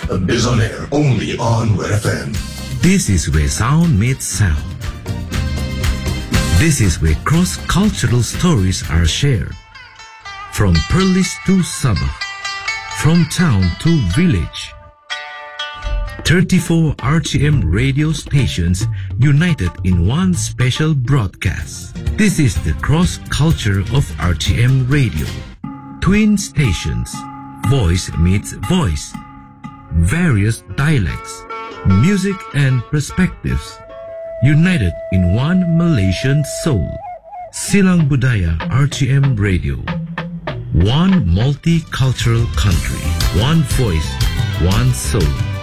is on air only on Red FM. This is where sound meets sound. This is where cross-cultural stories are shared. From Perlis to Sabah, from town to village. 34 RTM radio stations united in one special broadcast. This is the cross-culture of RTM radio. Twin stations, voice meets voice. Various dialects, music and perspectives, united in one Malaysian soul. Silang Budaya RTM Radio. One multicultural country, one voice, one soul.